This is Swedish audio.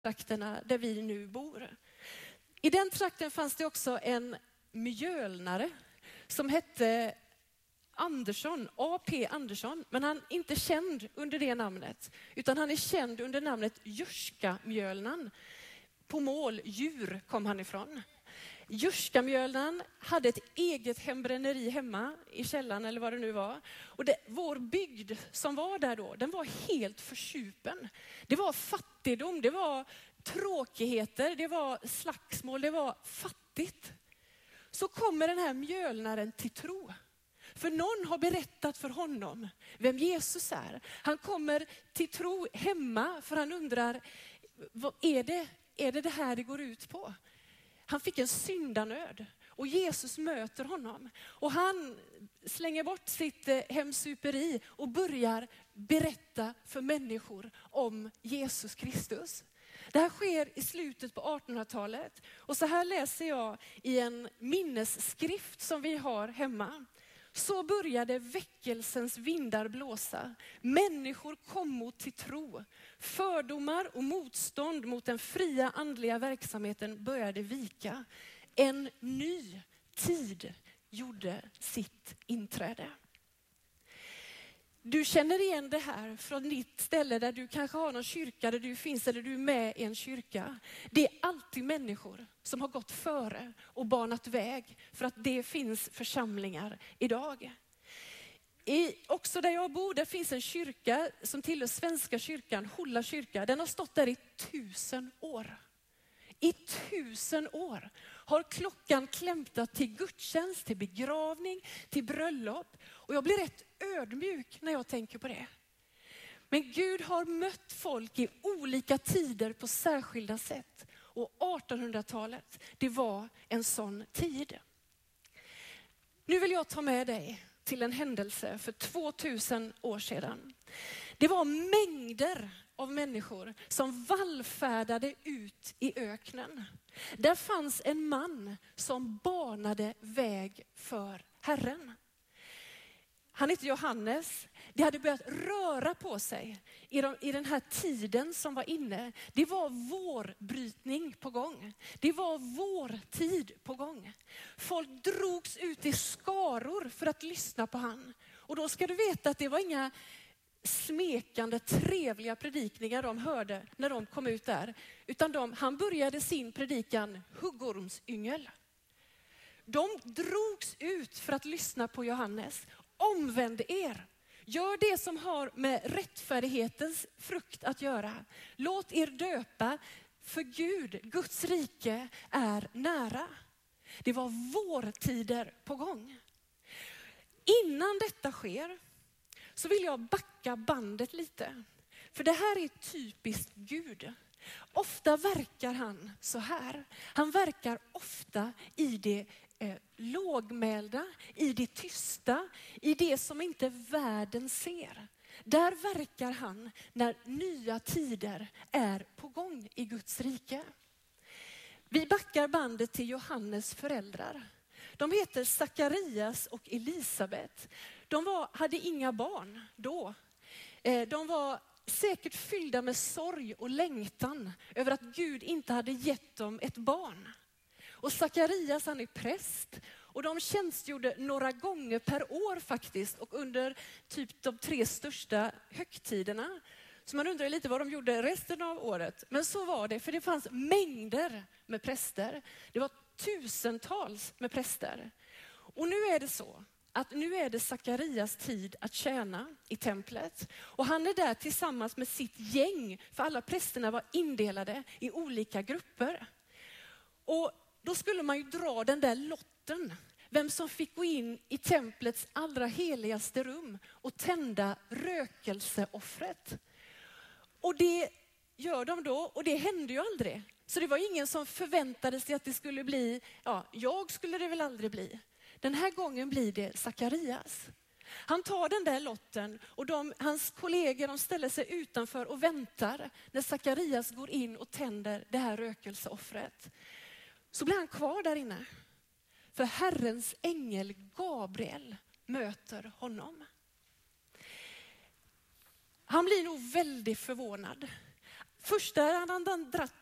trakterna där vi nu bor. I den trakten fanns det också en mjölnare som hette Andersson, A.P. Andersson, men han är inte känd under det namnet, utan han är känd under namnet Jyrskamjölnan. På mål, djur kom han ifrån. Jyrskamjölnan hade ett eget hembränneri hemma i källan eller vad det nu var. Och vår bygd som var där då, den var helt försupen. Det var fattigdom, det var tråkigheter, det var slagsmål, det var fattigt. Så kommer den här mjölnaren till tro. För någon har berättat för honom vem Jesus är. Han kommer till tro hemma för han undrar, vad är det här det går ut på? Han fick en syndanöd och Jesus möter honom. Och han slänger bort sitt hemsuperi och börjar berätta för människor om Jesus Kristus. Det här sker i slutet på 1800-talet. Och så här läser jag i en minnesskrift som vi har hemma. Så började väckelsens vindar blåsa. Människor kom mot till tro. Fördomar och motstånd mot den fria andliga verksamheten började vika. En ny tid gjorde sitt inträde. Du känner igen det här från ditt ställe där du kanske har någon kyrka där du finns eller du är med i en kyrka. Det är alltid människor som har gått före och banat väg för att det finns församlingar idag. Också där jag bor, där finns en kyrka som tillhör Svenska kyrkan, Hålla kyrka. Den har stått där i 1000 år. I 1000 år har klockan klämtat till gudstjänst, till begravning, till bröllop. Och jag blir rätt ödmjuk när jag tänker på det. Men Gud har mött folk i olika tider på särskilda sätt. Och 1800-talet, det var en sån tid. Nu vill jag ta med dig till en händelse för 2000 år sedan. Det var mängder av människor som vallfärdade ut i öknen. Där fanns en man som banade väg för Herren. Han heter Johannes. Det hade börjat röra på sig i den här tiden som var inne. Det var vårbrytning på gång. Det var vår tid på gång. Folk drogs ut i skaror för att lyssna på han. Och då ska du veta att det var inga smekande, trevliga predikningar de hörde när de kom ut där. Utan han började sin predikan huggormsyngel. De drogs ut för att lyssna på Johannes. Omvänd er. Gör det som har med rättfärdighetens frukt att göra. Låt er döpa, för Guds rike är nära. Det var vårtider på gång. Innan detta sker så vill jag backa bandet lite. För det här är typiskt Gud. Ofta verkar han så här. Han verkar ofta i det lågmälda, i det tysta, i det som inte världen ser. Där verkar han när nya tider är på gång i Guds rike. Vi backar bandet till Johannes föräldrar. De heter Sakarias och Elisabet. De hade inga barn då. De var säkert fyllda med sorg och längtan över att Gud inte hade gett dem ett barn. Och Sakarias, han är präst och de tjänstgjorde några gånger per år faktiskt och under typ de 3 största högtiderna. Så man undrar lite vad de gjorde resten av året. Men så var det, för det fanns mängder med präster. Det var tusentals med präster. Och nu är det så att nu är det Sakarias tid att tjäna i templet. Och han är där tillsammans med sitt gäng, för alla prästerna var indelade i olika grupper. Och då skulle man ju dra den där lotten. Vem som fick gå in i templets allra heligaste rum och tända rökelseoffret. Och det gör de då, och det hände ju aldrig. Så det var ingen som förväntade sig att det skulle bli, jag skulle det väl aldrig bli. Den här gången blir det Sakarias. Han tar den där lotten och hans kollegor de ställer sig utanför och väntar när Sakarias går in och tänder det här rökelseoffret. Så blir han kvar där inne. För Herrens ängel Gabriel möter honom. Han blir nog väldigt förvånad. Första hade han